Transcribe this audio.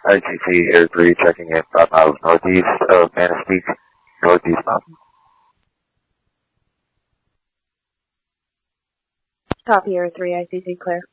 ITC Air 3 checking in 5 miles northeast of Manistee, northeast mountain. Copy Air 3, ICC clear.